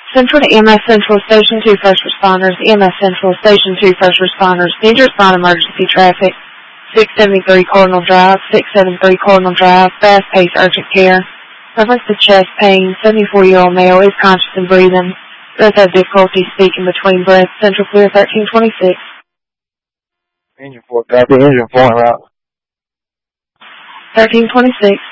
Central to EMS Central, Station 2 first responders. EMS Central, Station 2 first responders. Need to respond emergency traffic. 673 Cardinal Drive, 673 Cardinal Drive, fast-paced urgent care. Reference to chest pain, 74-year-old male is conscious and breathing. Does have difficulty speaking between breaths. Central clear 1326. Engine 4, copy. Engine 4 en route. 1326.